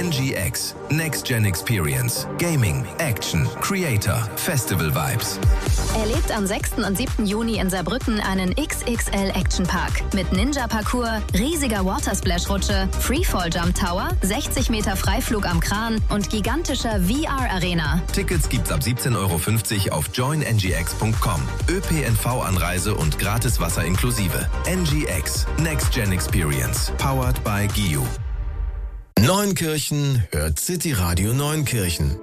NGX, Next Gen Experience, Gaming, Action, Creator, Festival Vibes. Erlebt am 6. und 7. Juni in Saarbrücken einen XXL Action Park mit Ninja-Parcours, riesiger Watersplash-Rutsche, Freefall-Jump Tower, 60 Meter Freiflug am Kran und gigantischer VR-Arena. Tickets gibt's ab 17,50 € auf joinngx.com. ÖPNV-Anreise und gratis Wasser inklusive. NGX, Next Gen Experience, powered by GIU. Neunkirchen hört City Radio Neunkirchen.